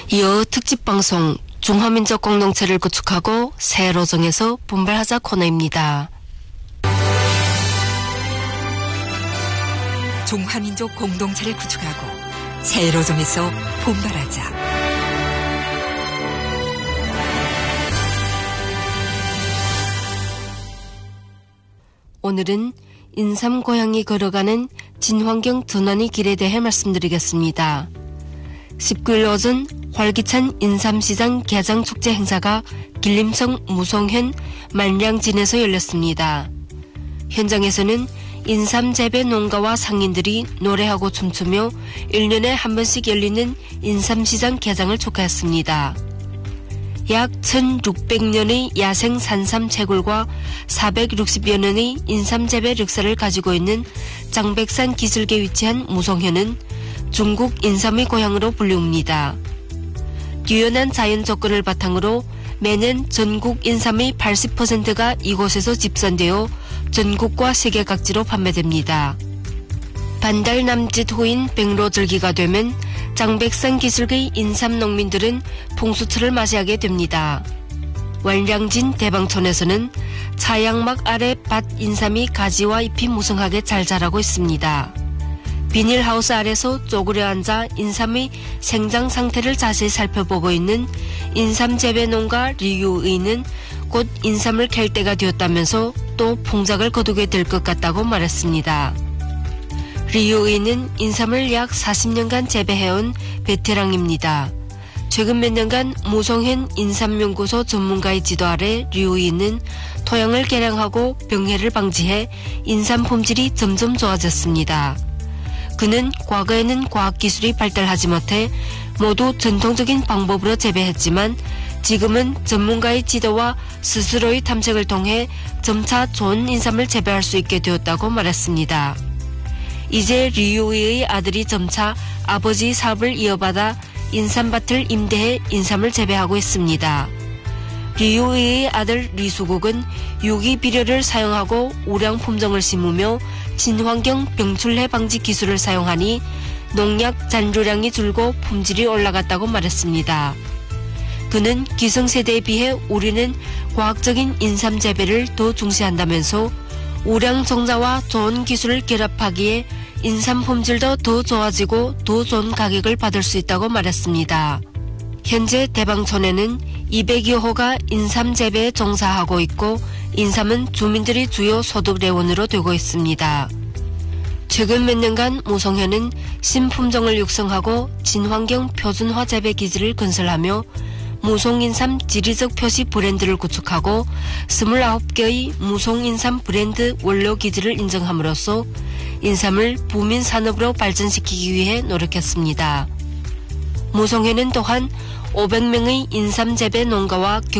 이어 특집방송 중화민족 공동체를 구축하고 새로 정해서 분발하자 코너입니다. 중화민족 공동체를 구축하고 새로 정해서 분발하자. 오늘은 인삼 고향이 걸어가는 진환경 전환의 길에 대해 말씀드리겠습니다. 19일 오전 활기찬 인삼시장 개장축제 행사가 길림성 무송현 만량진에서 열렸습니다. 현장에서는 인삼 재배 농가와 상인들이 노래하고 춤추며 1년에 한 번씩 열리는 인삼시장 개장을 축하했습니다. 약 1600년의 야생 산삼 채굴과 460여 년의 인삼 재배 역사를 가지고 있는 장백산 기슭에 위치한 무송현은 중국 인삼의 고향으로 불리웁니다. 유연한 자연 조건을 바탕으로 매년 전국 인삼의 80%가 이곳에서 집산되어 전국과 세계 각지로 판매됩니다. 반달 남짓 후인 백로절기가 되면 장백산 기슭의 인삼 농민들은 풍수철을 맞이하게 됩니다. 완량진 대방촌에서는 차양막 아래 밭 인삼이 가지와 잎이 무성하게 잘 자라고 있습니다. 비닐하우스 아래서 쪼그려 앉아 인삼의 생장 상태를 자세히 살펴보고 있는 인삼 재배 농가 리유의는 곧 인삼을 캘 때가 되었다면서 또 풍작을 거두게 될 것 같다고 말했습니다. 리유의는 인삼을 약 40년간 재배해온 베테랑입니다. 최근 몇 년간 무송현 인삼연구소 전문가의 지도 아래 리유의는 토양을 개량하고 병해를 방지해 인삼 품질이 점점 좋아졌습니다. 그는 과거에는 과학기술이 발달하지 못해 모두 전통적인 방법으로 재배했지만 지금은 전문가의 지도와 스스로의 탐색을 통해 점차 좋은 인삼을 재배할 수 있게 되었다고 말했습니다. 이제 리유의의 아들이 점차 아버지의 사업을 이어받아 인삼밭을 임대해 인삼을 재배하고 있습니다. 리유의의 아들 리수국은 유기비료를 사용하고 우량 품종을 심으며 친환경 병출해 방지 기술을 사용하니 농약 잔류량이 줄고 품질이 올라갔다고 말했습니다. 그는 기성세대에 비해 우리는 과학적인 인삼 재배를 더 중시한다면서 우량 종자와 좋은 기술을 결합하기에 인삼 품질도 더 좋아지고 더 좋은 가격을 받을 수 있다고 말했습니다. 현재 대방촌에는 200여 호가 인삼 재배에 종사하고 있고 인삼은 주민들의 주요 소득 레원으로 되고 있습니다. 최근 몇 년간 무송현은 신품종을 육성하고 친환경 표준화 재배 기지를 건설하며 무송인삼 지리적 표시 브랜드를 구축하고 29개의 무송인삼 브랜드 원료 기지를 인정함으로써 인삼을 부민 산업으로 발전시키기 위해 노력했습니다. 무송현은 또한 500명의 인삼 재배 농가와